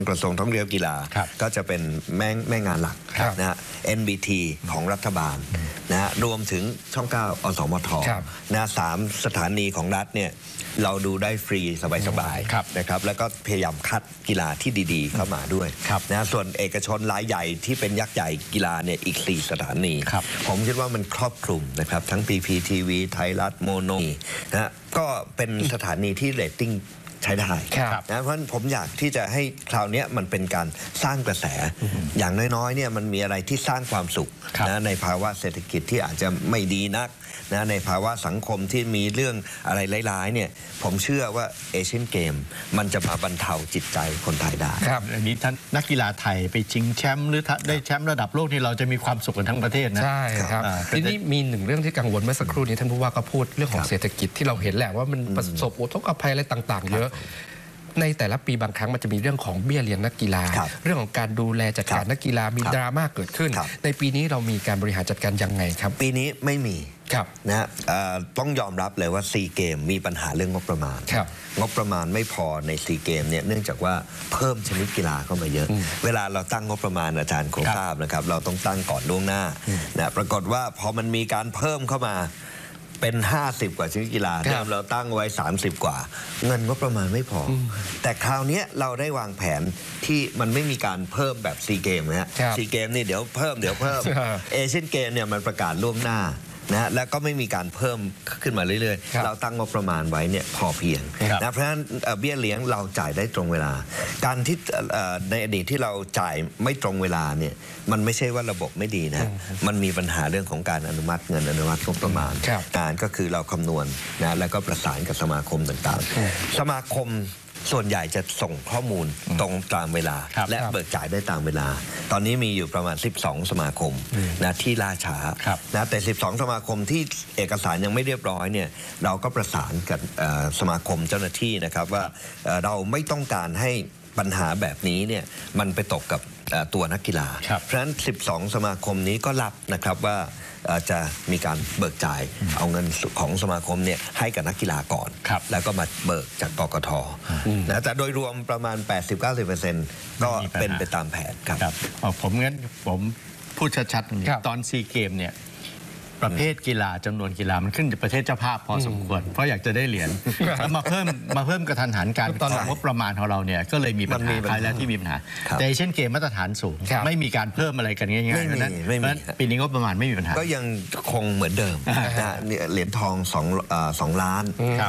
กระทรวงท่องเที่ยวกีฬาก็จะเป็นแม่งานหลักนะฮะ NBT ของรัฐบาลนะฮะรวมถึงช่อง 9 อสมทนะ3 สถานีของรัฐเนี่ยเราดูได้ฟรีสบายๆนะครับแล้วก็พยายามคัดกีฬาที่ดีๆเข้ามาด้วยนะส่วนเอกชนรายใหญ่ที่เป็นยักษ์ใหญ่กีฬาเนี่ยอีก4 สถานีผมคิดว่ามันครอบคลุมนะครับทั้ง PPTV ไทยรัฐโมโนนะก็เป็นสถานีที่เรตติ้งใช้ได้นะเพราะผมอยากที่จะให้คราวนี้มันเป็นการสร้างกระแสอย่างน้อยๆเนี่ยมันมีอะไรที่สร้างความสุขนะในภาวะเศรษฐกิจที่อาจจะไม่ดีนักนะในภาวะสังคมที่มีเรื่องอะไรร้ายๆเนี่ยผมเชื่อว่าเอเชียนเกมมันจะมาบรรเทาจิตใจคนไทยได้ครับอันนี้ท่านนักกีฬาไทยไปชิงแชมป์หรือได้แชมป์ระดับโลกนี่เราจะมีความสุขกันทั้งประเทศนะใช่ครับทีนี้มีหนึ่งเรื่องที่กังวลเมื่อสักครู่นี้ท่านผู้ว่าก็พูดเรื่องของเศรษฐกิจที่เราเห็นแหละว่ามันประสบอุทกภัยอะไรต่างๆเยอะในแต่ละปีบางครั้งมันจะมีเรื่องของเบี้ยเลี้ยงนักกีฬาเรื่องของการดูแลจัดการนักกีฬามีดราม่าเกิดขึ้นในปีนี้เรามีการบริหารจัดการยังไงครับปีนี้ไม่มีนะต้องยอมรับเลยว่าซีเกมมีปัญหาเรื่องงบประมาณงบประมาณไม่พอในซีเกมเนี่ยเนื่องจากว่าเพิ่มชนิดกีฬาเข้ามาเยอะเวลาเราตั้งงบประมาณอาจารย์คงทราบนะครับเราต้องตั้งก่อนล่วงหน้านะปรากฏว่าพอมันมีการเพิ่มเข้ามาเป็น50 กว่าชนิดกีฬาเดิมเราตั้งไว้30 กว่าเงินงบประมาณไม่พอแต่คราวนี้เราได้วางแผนที่มันไม่มีการเพิ่มแบบซีเกมนะฮะซีเกมนี่เดี๋ยวเพิ่มเอเชียนเกมเนี่ยมันประกาศล่วงหน้านะแล้วก็ไม่มีการเพิ่มขึ้นมาเรื่อยๆเราตั้งงบประมาณไว้เนี่ยพอเพียงนะเพราะฉะนั้นเบี้ยเลี้ยงเราจ่ายได้ตรงเวลาการที่ในอดีตที่เราจ่ายไม่ตรงเวลาเนี่ยมันไม่ใช่ว่าระบบไม่ดีนะมันมีปัญหาเรื่องของการอนุมัติเงินอนุมัติงบประมาณการก็คือเราคำนวณนะแล้วก็ประสานกับสมาคมต่างๆสมาคมส่วนใหญ่จะส่งข้อมูลตรงตามเวลาและเบิกจ่ายได้ตามเวลาตอนนี้มีอยู่ประมาณ12 สมาคมนะที่ล่าช้านะแต่12 สมาคมที่เอกสารยังไม่เรียบร้อยเนี่ยเราก็ประสานกับสมาคมเจ้าหน้าที่นะครับว่าเราไม่ต้องการให้ปัญหาแบบนี้เนี่ยมันไปตกกับตัวนักกีฬาเพราะฉะนั้น12 สมาคมนี้ก็รับนะครับว่าจะมีการเบิกจ่ายเอาเงินของสมาคมเนี่ยให้กับนักกีฬาก่อนแล้วก็มาเบิกจากกกท.นะแต่โดยรวมประมาณ 80-90% ก็เป็นไปตามแผนครับผมพูดชัดๆตอนซีเกมเนี่ยประเภทกีฬาจำนวนกีฬามันขึ้นจากประเทศเจ้าภาพพอสมควรเพราะอยากจะได้เหรียญแล้วมาเพิ่มกระทันหันการตอนงบประมาณของเราเนี่ยก็เลยมีปัญหาภายแล้วที่มีปัญหาแต่เช่นเกมมาตรฐานสูงไม่มีการเพิ่มอะไรกันง่ายๆเพราะฉะนั้นปีนี้งบประมาณไม่มีปัญหาก็ยังคงเหมือนเดิมนะเหรียญทอง2 ล้าน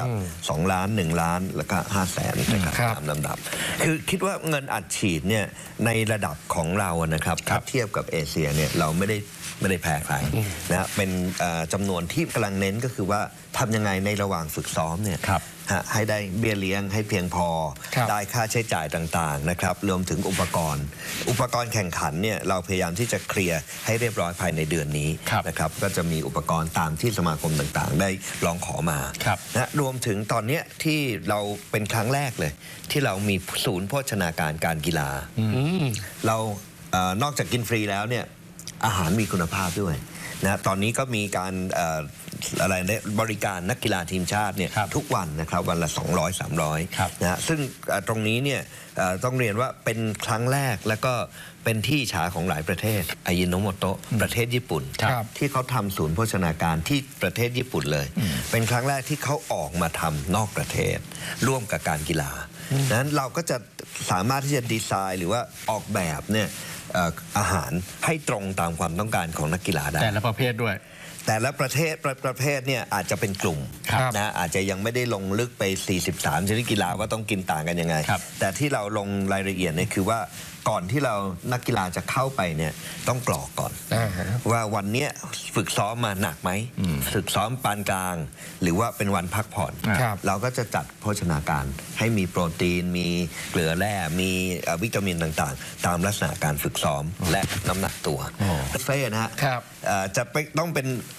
2 ล้าน1 ล้านแล้วก็500,000นะครับตามลำดับคือคิดว่าเงินอัดฉีดเนี่ยในระดับของเรานะครับถ้าเทียบกับเอเชียเนี่ยเราไม่ได้แพ้ใครนะเป็นจำนวนที่กำลังเน้นก็คือว่าทำยังไงในระหว่างฝึกซ้อมเนี่ยให้ได้เบี้ยเลี้ยงให้เพียงพอได้ค่าใช้จ่ายต่างๆนะครับรวมถึงอุปกรณ์แข่งขันเนี่ยเราพยายามที่จะเคลียร์ให้เรียบร้อยภายในเดือนนี้นะครับก็จะมีอุปกรณ์ตามที่สมาคมต่างๆได้ร้องขอมานะรวมถึงตอนนี้ที่เราเป็นครั้งแรกเลยที่เรามีศูนย์โภชนาการการกีฬาเรานอกจากกินฟรีแล้วเนี่ยอาหารมีคุณภาพด้วยนะตอนนี้ก็มีการบริการนักกีฬาทีมชาติเนี่ยทุกวันนะครับวันละ200-300นะซึ่งตรงนี้เนี่ยต้องเรียนว่าเป็นครั้งแรกแล้วก็เป็นที่ฉาของหลายประเทศอายิโนโมโตะประเทศญี่ปุ่นที่เขาทำศูนย์โภชนาการที่ประเทศญี่ปุ่นเลยเป็นครั้งแรกที่เขาออกมาทำนอกประเทศร่วมกับการกีฬานั้นเราก็จะสามารถที่จะดีไซน์หรือว่าออกแบบเนี่ยอาหารให้ตรงตามความต้องการของนักกีฬาได้แต่ละประเภทด้วยแต่ละประเภทเนี่ยอาจจะเป็นกลุ่มนะอาจจะยังไม่ได้ลงลึกไป43ชนิดกีฬาว่าต้องกินต่างกันยังไงแต่ที่เราลงรายละเอียดเนี่ยคือว่าก่อนที่เรานักกีฬาจะเข้าไปเนี่ยต้องกรอกก่อนว่าวันนี้ฝึกซ้อมมาหนักไหมฝึกซ้อมปานกลางหรือว่าเป็นวันพักผ่อนเราก็จะจัดโภชนาการให้มีโปรตีนมีเกลือแร่มีวิตามินต่างๆตามลักษณะการฝึกซ้อมและน้ำหนักตัวเฟ่นะฮะจะต้องเป็น